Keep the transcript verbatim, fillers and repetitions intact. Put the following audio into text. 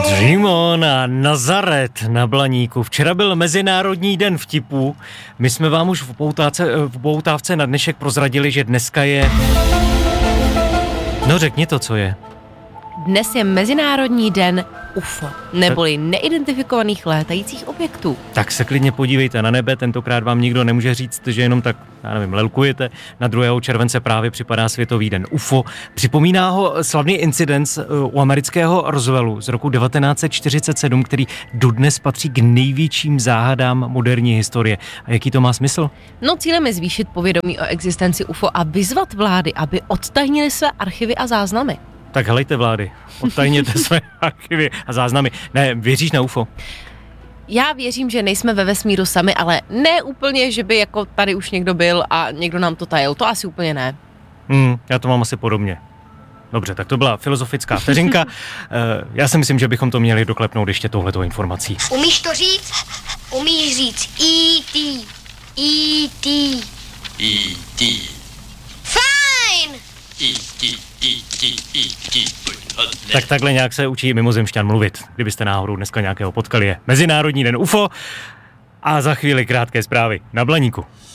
Dream On a Nazaret na Blaníku. Včera byl Mezinárodní den vtipů. My jsme vám už v poutávce, v poutávce na dnešek prozradili, že dneska je... No řekni to, co je. Dnes je Mezinárodní den U F O, neboli neidentifikovaných létajících objektů. Tak se klidně podívejte na nebe, tentokrát vám nikdo nemůže říct, že jenom tak, já nevím, lelkujete. Na druhého července právě připadá Světový den U F O. Připomíná ho slavný incident u amerického Roswellu z roku devatenáct set čtyřicet sedm, který dodnes patří k největším záhadám moderní historie. A jaký to má smysl? No, cílem je zvýšit povědomí o existenci U F O a vyzvat vlády, aby odtajnily své archivy a záznamy. Tak helejte vlády, odtajněte své archivy a záznamy. Ne, věříš na U F O? Já věřím, že nejsme ve vesmíru sami, ale ne úplně, že by jako tady už někdo byl a někdo nám to tajil. To asi úplně ne. Hmm, já to mám asi podobně. Dobře, tak to byla filozofická vteřinka. Já si myslím, že bychom to měli doklepnout ještě touhletou informací. Umíš to říct? Umíš říct E T E T E T Fajn! E T E T E T Tak takhle nějak se učí mimozemšťan mluvit. Kdybyste náhodou dneska nějakého potkali, je Mezinárodní den U F O a za chvíli krátké zprávy na Blaníku.